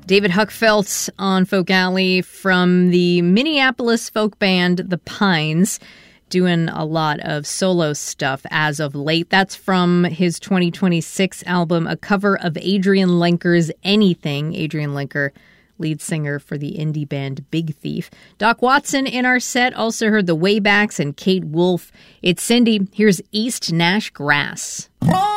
David Huckfelt on Folk Alley from the Minneapolis folk band The Pines, doing a lot of solo stuff as of late. That's from his 2026 album, a cover of Adrian Lenker's Anything. Adrian Lenker, lead singer for the indie band Big Thief. Doc Watson in our set, also heard the Waybacks and Kate Wolf. It's Cindy. Here's East Nash Grass. Oh!